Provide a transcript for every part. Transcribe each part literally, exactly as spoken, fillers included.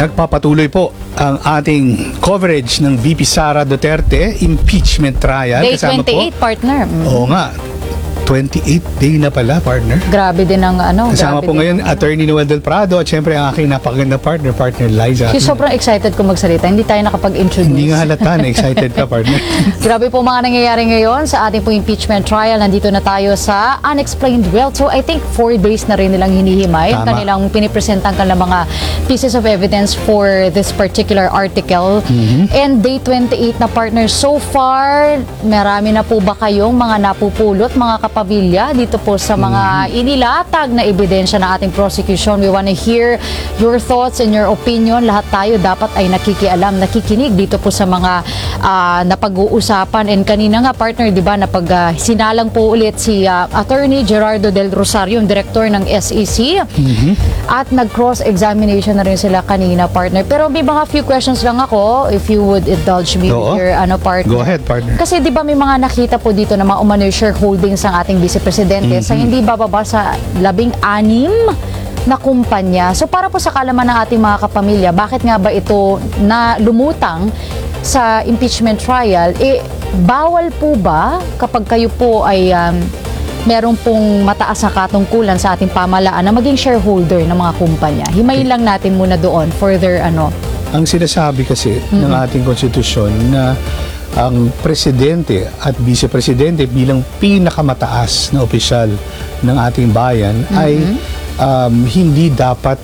Nagpapatuloy po ang ating coverage ng V P Sara Duterte impeachment trial. Day Kasama twenty-eight, po, partner. Mm. Oo nga, twenty-eight day na pala, partner. Grabe din ang ano. Kasama grabe po din ngayon, ang- Attorney Noel Del Prado at syempre ang aking napakaganda partner, partner Liza. Kasi sobrang excited ko magsalita. Hindi tayo nakapag-introduce. Hindi nga halata na excited ka, partner. Grabe po mga nangyayari ngayon sa ating po impeachment trial. Nandito na tayo sa unexplained wealth. So I think four days na rin nilang hinihimay. Tama. Kanilang pinipresentan ka ng mga pieces of evidence for this particular article. Mm-hmm. And day twenty-eight na partner. So far, marami na po ba kayong mga napupulot, mga kapamilya, dito po sa mga inilatag na ebidensya ng ating prosecution? We want to hear your thoughts and your opinion. Lahat tayo dapat ay nakikialam, nakikinig dito po sa mga uh, napag-uusapan. And kanina nga, partner, di ba, napag uh, sinalang po ulit si uh, Attorney Gerardo Del Rosario, yung director ng S E C. Mm-hmm. At nag-cross-examination na rin sila kanina, partner. Pero may mga few questions lang ako, if you would indulge me Oo. with your ano, partner. Go ahead, partner. Kasi di ba may mga nakita po dito na mga umano shareholdings ng ating vice-presidente Mm-hmm. sa hindi bababa sa labing-anim na kumpanya. So para po sa kalaman ng ating mga kapamilya, bakit nga ba ito na lumutang sa impeachment trial? Eh, bawal po ba kapag kayo po ay um, meron pong mataas na katungkulan sa ating pamalaan na maging shareholder ng mga kumpanya? Himayin lang natin muna doon, further ano. Ang sinasabi kasi Mm-hmm. ng ating konstitusyon na ang presidente at vice-presidente bilang pinakamataas na opisyal ng ating bayan Mm-hmm. ay um, hindi dapat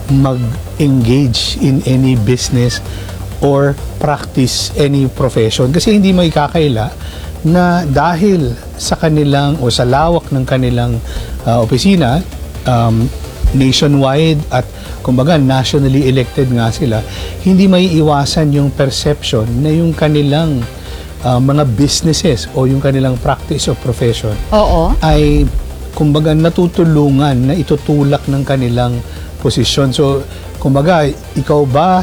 mag-engage in any business or practice any profession kasi hindi may kakaila na dahil sa kanilang o sa lawak ng kanilang uh, opisina, um, nationwide at kumbaga nationally elected nga sila, hindi may iwasan yung perception na yung kanilang uh, mga businesses o yung kanilang practice of profession Oo. ay kumbaga natutulungan na itutulak ng kanilang posisyon. So kumbaga ikaw ba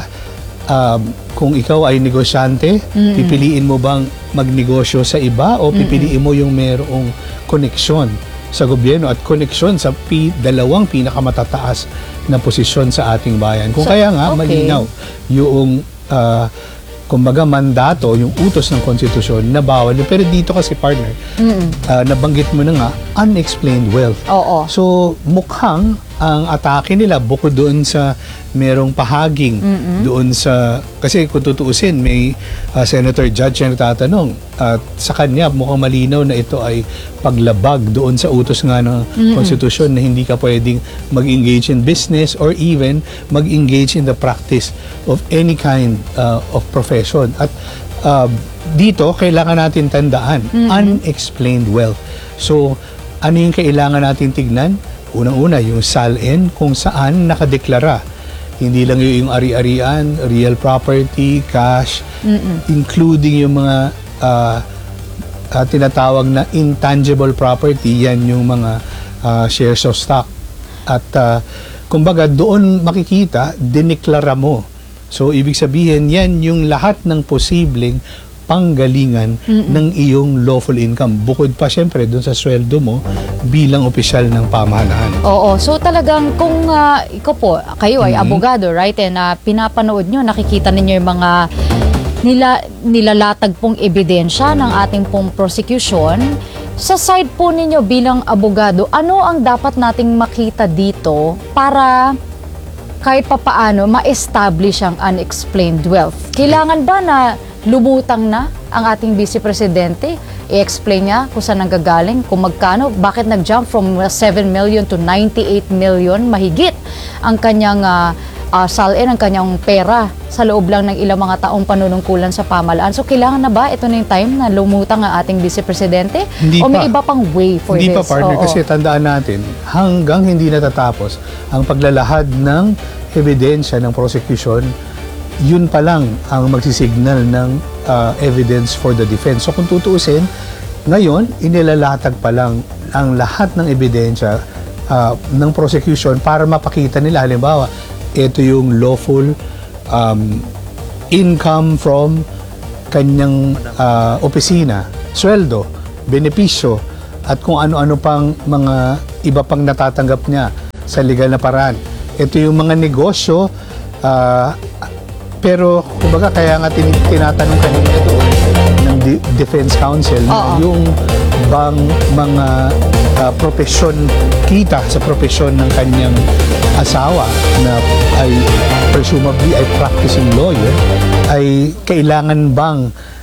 um, kung ikaw ay negosyante, Mm-mm. pipiliin mo bang magnegosyo sa iba o pipiliin mo yung merong koneksyon sa gobyerno at koneksyon sa pi, dalawang pinakamatataas na posisyon sa ating bayan. Kung So, kaya nga, okay. malinaw yung uh, kumbaga mandato, yung utos ng konstitusyon na bawal. Pero dito kasi, partner, uh, nabanggit mo na nga, unexplained wealth. Oo. So, mukhang ang atake nila bukod doon sa merong pahaging doon sa, kasi kung tutuusin, may uh, Senator Judge na nagtatanong at sa kanya mukhang malinaw na ito ay paglabag doon sa utos nga ng konstitusyon na hindi ka pwedeng mag-engage in business or even mag-engage in the practice of any kind uh, of profession. At uh, dito, kailangan natin tandaan, unexplained wealth. So, ano yung kailangan natin tignan? Unang-una, yung S A L N kung saan nakadeklara. Hindi lang yung ari-arian, real property, cash, Mm-mm. including yung mga uh, uh, tinatawag na intangible property, yan yung mga uh, shares of stock. At uh, kumbaga doon makikita, dineklara mo. So ibig sabihin, yan yung lahat ng posibleng panggalingan Mm-mm. ng iyong lawful income. Bukod pa syempre doon sa sweldo mo bilang opisyal ng pamahalaan. Oo. So talagang kung uh, ikaw po, kayo ay Mhm. abogado, right? And uh, pinapanood nyo, nakikita ninyo yung mga nila, nilalatag pong ebidensya ng ating pong prosecution. Sa side po ninyo bilang abogado, ano ang dapat nating makita dito para kahit papaano ma-establish ang unexplained wealth? Kailangan ba na lumutang na ang ating vice-presidente? I-explain niya kung saan nanggagaling, kung magkano, bakit nag-jump from seven million to ninety-eight million, mahigit ang kanyang uh, uh, S A L N, ang kanyang pera sa loob lang ng ilang mga taong panunungkulan sa pamahalaan. So kailangan na ba ito na yung time na lumutang ang ating vice-presidente? Hindi O may pa. iba pang way for Hindi this? pa, partner, Oo. kasi tandaan natin, hanggang hindi natatapos ang paglalahad ng ebidensya ng prosecution, yun pa lang ang magsisignal ng uh, evidence for the defense. So kung tutuusin, ngayon, inilalatag pa lang ang lahat ng ebidensya uh, ng prosecution para mapakita nila, halimbawa, ito yung lawful um, income from kanyang uh, opisina, sweldo, benepisyo, at kung ano-ano pang mga iba pang natatanggap niya sa legal na paraan. Ito yung mga negosyo Ah, pero, kumbaga, kaya nga tin- tinatanong kanina doon ng De- Defense Council na Oo. yung bang mga ah, profesyon, kita sa profesyon ng kanyang asawa na ay presumably ay practicing lawyer, ay kailangan bang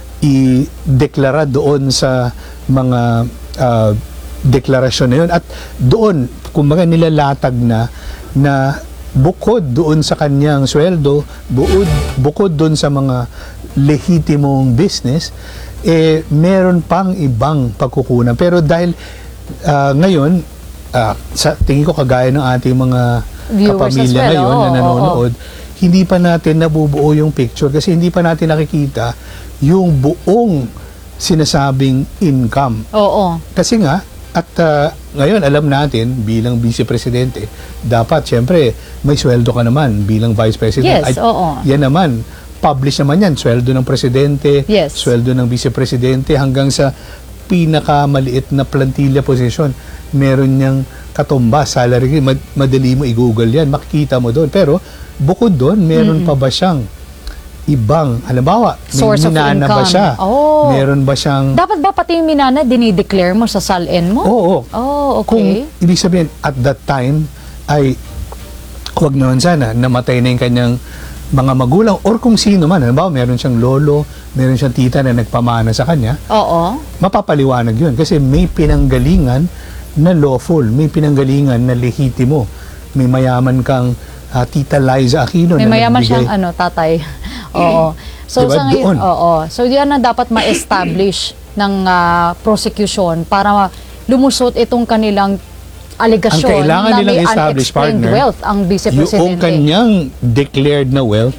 i-deklara doon sa mga ah, deklarasyon na yun. At doon, kumbaga, nilalatag na na bukod doon sa kanyang sweldo, bukod, bukod doon sa mga lehitimong business, eh, meron pang ibang pagkukunan. Pero dahil ah, ngayon, ah, sa tingin ko kagaya ng ating mga Viewers kapamilya as well, ngayon oo, na oo, nanonood, hindi pa natin nabubuo yung picture kasi hindi pa natin nakikita yung buong sinasabing income. Oo. Kasi nga, at ah, ngayon alam natin bilang Vice Presidente, dapat siyempre may sweldo ka naman bilang Vice President. Yes, oo. Yan naman, publish naman yan, sweldo ng Presidente, Yes. sweldo ng Vice Presidente, hanggang sa pinakamaliit na plantilla position, meron niyang katumbas, salary, mad- madali mo i-google yan, makikita mo doon. Pero bukod doon, meron pa ba siyang ibang, halimbawa, may Source of minana ba income. siya? Oh. Meron ba siyang... Dapat ba pati yung minana dinideclare mo sa S A L N mo? Oo. Oh, Kung okay. ibig sabihin, at that time, ay huwag naman sana, namatay na yung kanyang mga magulang or kung sino man. Halimbawa, meron siyang lolo, meron siyang tita na nagpamana sa kanya, Oo. mapapaliwanag yun. Kasi may pinanggalingan na lawful, may pinanggalingan na lehitimo. May mayaman kang ah, Tita Liza Aquino May na mayaman nagbigay- siyang ano, tatay. Oo. So Diba? sa ngayon, Doon. oo. So yan ang dapat ma-establish ng ah, prosecution para lumusot itong kanilang Ang alegasyon kailangan na nilang may establish, unexplained partner, wealth ang Vice yung Presidente. kanyang declared na wealth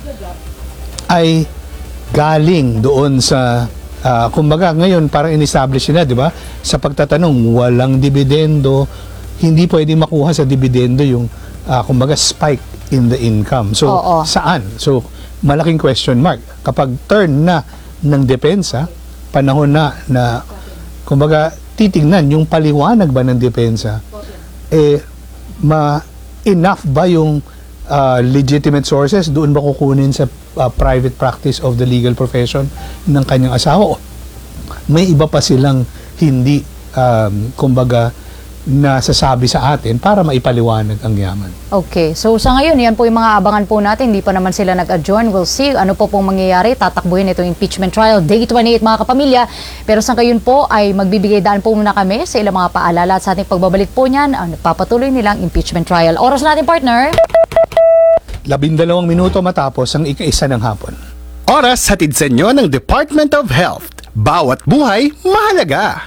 ay galing doon sa ah, kumbaga ngayon parang in-establish na, di ba? Sa pagtatanong, walang dividendo, hindi pwedeng makuha sa dividendo yung ah, kumbaga spike in the income. So, Oo. saan? So, malaking question mark. Kapag turn na ng depensa, panahon na na kumbaga titingnan yung paliwanag ba ng depensa, eh, ma enough ba yung ah, legitimate sources doon ba kukunin sa ah, private practice of the legal profession ng kanyang asawa? O may iba pa silang hindi um, kumbaga nasasabi sa atin para maipaliwanag ang yaman. Okay. So sa ngayon, yan po yung mga abangan po natin. Hindi pa naman sila nag-adjourn. We'll see ano po pong mangyayari. Tatakbuhin itong impeachment trial. Day twenty-eight mga kapamilya. Pero sa ngayon po ay magbibigay daan po muna kami sa ilang mga paalala at sa ating pagbabalik po niyan ang nagpapatuloy nilang impeachment trial. Oras natin, partner. Labindalawang minuto matapos ang ika-isa ng hapon. Oras hatid sa inyo ng Department of Health. Bawat buhay mahalaga.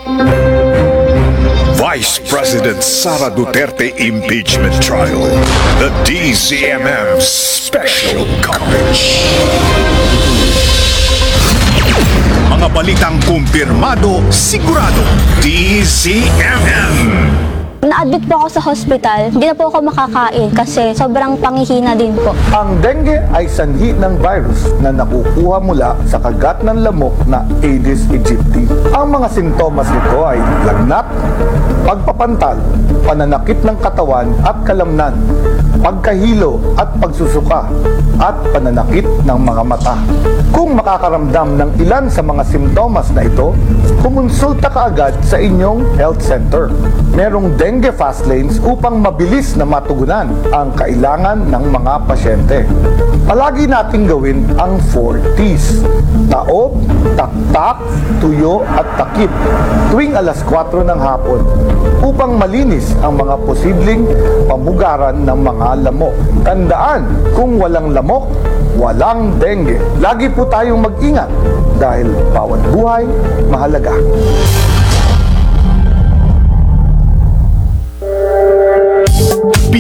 Vice President Sara Duterte Impeachment Trial. The D Z M M Special Coverage. Mga balitang kumpirmado, sigurado. D Z M M. Na-admit po ako sa hospital, hindi na po ako makakain kasi sobrang pangihina din po. Ang dengue ay sanhi ng virus na nakukuha mula sa kagat ng lamok na Aedes aegypti. Ang mga sintomas nito ay lagnat, pagpapantal, pananakit ng katawan at kalamnan, pagkahilo at pagsusuka, at pananakit ng mga mata. Kung makakaramdam ng ilan sa mga simptomas na ito, kumonsulta ka agad sa inyong health center. Merong dengue fast lanes upang mabilis na matugunan ang kailangan ng mga pasyente. Palagi nating gawin ang four T's. Taob, taktak, tuyo at takip tuwing alas kwatro ng hapon upang malinis ang mga posibleng pamugaran ng mga lamok. Tandaan, kung walang lamok, walang dengue. Lagi po tayong mag-ingat dahil bawat buhay mahalaga.